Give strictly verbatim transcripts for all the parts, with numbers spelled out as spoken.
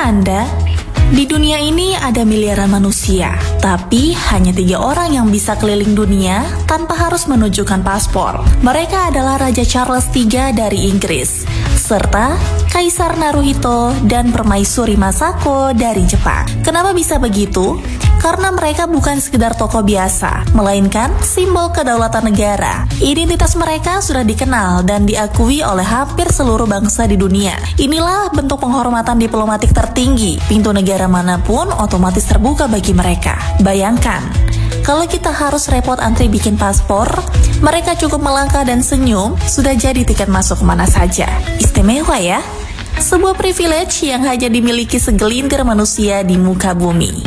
Anda? Di dunia ini ada miliaran manusia, tapi hanya tiga orang yang bisa keliling dunia tanpa harus menunjukkan paspor. Mereka adalah Raja Charles tiga dari Inggris, serta Kaisar Naruhito dan Permaisuri Masako dari Jepang. Kenapa bisa begitu? Karena mereka bukan sekedar tokoh biasa, melainkan simbol kedaulatan negara. Identitas mereka sudah dikenal dan diakui oleh hampir seluruh bangsa di dunia. Inilah bentuk penghormatan diplomatik tertinggi. Pintu negara manapun otomatis terbuka bagi mereka. Bayangkan, kalau kita harus repot antri bikin paspor, mereka cukup melangkah dan senyum, sudah jadi tiket masuk kemana saja. Istimewa ya? Sebuah privilege yang hanya dimiliki segelintir manusia di muka bumi.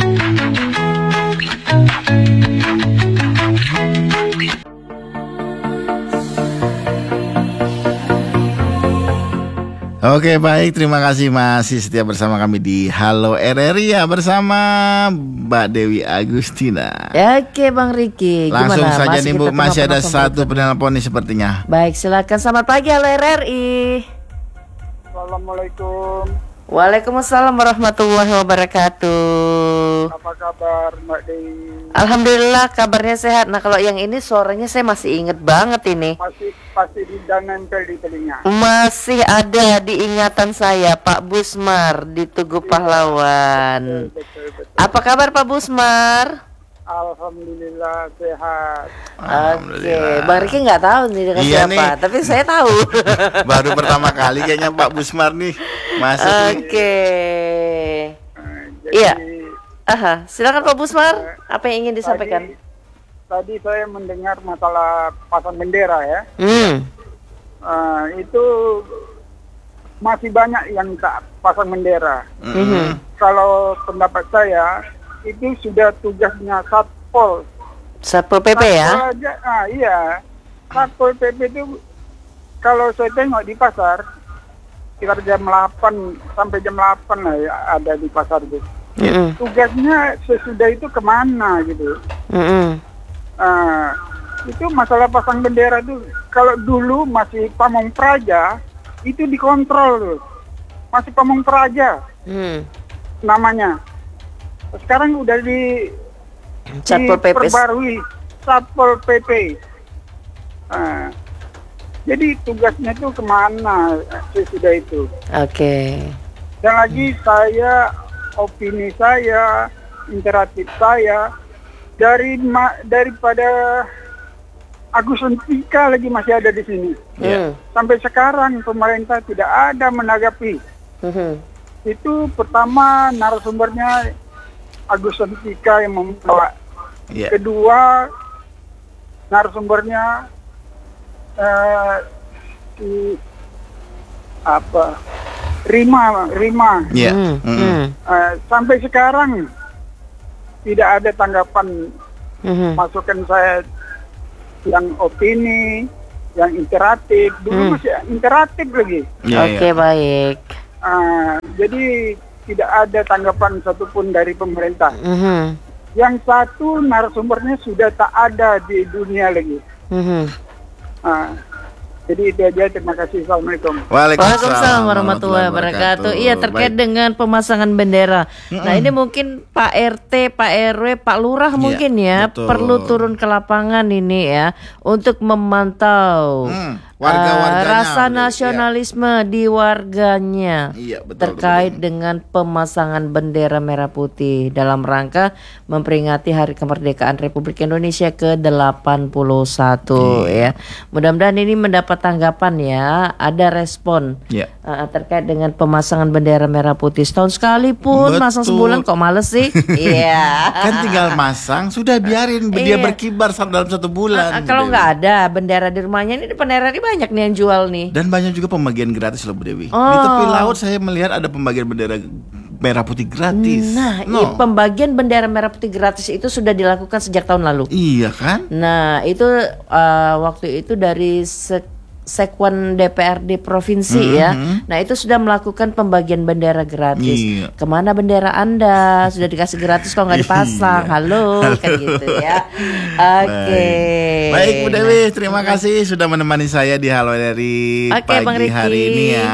Oke, baik, terima kasih masih setia bersama kami di Halo R R I ya, bersama Mbak Dewi Agustina. Oke Bang Riki, langsung gimana? saja nih Bu, masih ada satu berikut. penelpon nih sepertinya. Baik, silakan. Selamat pagi Halo R R I. Assalamualaikum. Waalaikumsalam warahmatullahi wabarakatuh. Apa kabar Mbak Dewi? Alhamdulillah kabarnya sehat. Nah kalau yang ini suaranya saya masih inget banget ini. Masih pasti tidak nempel di telinga. Masih ada di ingatan saya, Pak Busmar di Tugu Pahlawan. Betul, betul, betul. Apa kabar Pak Busmar? Alhamdulillah sehat. Oke, Bang Riki nggak tahu nih dengan Iya siapa, nih. tapi saya tahu. Baru pertama kali kayaknya Pak Busmar nih masuk nih. Oke. Eh, jadi, Iya. Aha, silakan Pak Busmar. Apa yang ingin disampaikan? Tadi, tadi saya mendengar masalah pasang bendera ya. Hmm. Eh, itu masih banyak yang tak pasang bendera. Mhm. Kalau pendapat saya itu sudah tugasnya Satpol. Satpol P P ya? Satpol aja, ah iya. Satpol P P itu kalau saya tengok di pasar sekitar jam delapan sampai jam delapan lah ya, ada di pasar itu. Mm-mm. Tugasnya sesudah itu kemana gitu. Mm-mm. Ah, itu masalah pasang bendera itu kalau dulu masih Pamong Praja itu dikontrol tuh. Masih Pamong Praja Hmm. namanya. Sekarang udah di Satpol P P. diperbarui Satpol P P. Nah, jadi tugasnya itu kemana sesudah itu? Oke. Dan lagi saya, opini saya, interaktif saya dari ma- daripada Agus Entika lagi masih ada di sini. Hmm. Sampai sekarang pemerintah tidak ada menanggapi. Mhm. Itu pertama narasumbernya Agus Entika yang membawa. Iya. Kedua narasumbernya eh, si apa Rima Rima Iya. Hmm. Mm-mm. Hmm. Eh, sampai sekarang tidak ada tanggapan Mhm. masukan saya yang opini yang interaktif dulu Hmm. masih interaktif lagi. Iya, Oke, iya. baik. Eh, jadi tidak ada tanggapan satupun dari pemerintah. Mhm. Yang satu narasumbernya sudah tak ada di dunia lagi. Mhm. Ah, jadi itu aja, terima kasih. Assalamualaikum. Waalaikumsalam warahmatullahi wabarakatuh. Iya, terkait Baik. dengan pemasangan bendera. Nah, ini mungkin Pak R T, Pak R W, Pak Lurah Iya, mungkin ya betul. perlu turun ke lapangan ini ya untuk memantau Hmm, warga-warganya, eh, rasa iya. nasionalisme di warganya Iya, betul, terkait betul. dengan pemasangan bendera merah putih dalam rangka memperingati Hari Kemerdekaan Republik Indonesia ke delapan puluh satu Iya. ya. Mudah-mudahan ini mendapat tanggapan ya, ada respon Iya. uh, terkait dengan pemasangan bendera merah putih. Setahun sekali pun, Betul. masang sebulan kok males sih. Iya. Kan tinggal masang, sudah biarin dia Iya. berkibar dalam satu bulan. Uh, uh, kalau Bu nggak Dewi. ada bendera di rumahnya, ini di Panera ini banyak nih yang jual nih. Dan banyak juga pembagian gratis loh Bu Dewi. Di Oh. tepi laut saya melihat ada pembagian bendera merah putih gratis. Nah, No. i- pembagian bendera merah putih gratis itu sudah dilakukan sejak tahun lalu. Iya kan? Nah, itu uh, waktu itu dari se- Sekwan D P R D provinsi ya. Nah, itu sudah melakukan pembagian bendera gratis. Iya. Kemana bendera Anda? Sudah dikasih gratis kok nggak dipasang? Iya. Halo, kan gitu ya. Oke. Baik. Baik Bu Dewi, terima kasih sudah menemani saya di Halo dari Oke, Bang pagi Riki. hari ini ya.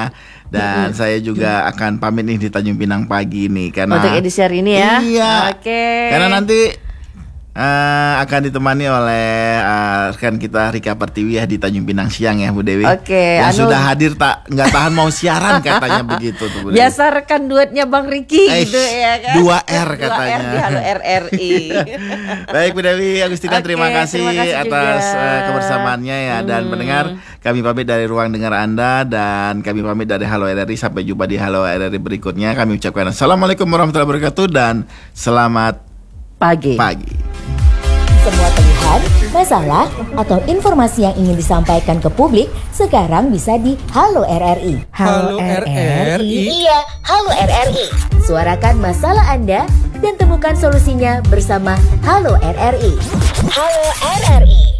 Dan Mm-mm. saya juga akan pamit nih di Tanjung Pinang pagi nih karena Untuk edisi hari ini ya. Iya. Oke. Karena nanti uh, akan ditemani oleh uh, rekan kita Rika Pertiwi ya di Tanjung Pinang siang ya Bu Dewi. Oke, Yang anu- sudah hadir tak nggak tahan mau siaran katanya begitu tuh Bu Dewi. Biasa rekan duetnya Bang Riki Eish, gitu ya kan. dua R katanya. dua R di Halo R R I. Baik Bu Dewi Agustina, Oke, terima kasih, terima kasih atas juga. uh, kebersamaannya ya. Dan Hmm. pendengar, kami pamit dari ruang dengar Anda dan kami pamit dari Halo R R I. Sampai jumpa di Halo R R I berikutnya. Kami ucapkan Assalamualaikum warahmatullahi wabarakatuh dan selamat Pagi. pagi. Semua keluhan, masalah, atau informasi yang ingin disampaikan ke publik sekarang bisa di Halo R R I. Halo R R I? Iya, Halo R R I. Suarakan masalah Anda dan temukan solusinya bersama Halo R R I. Halo R R I.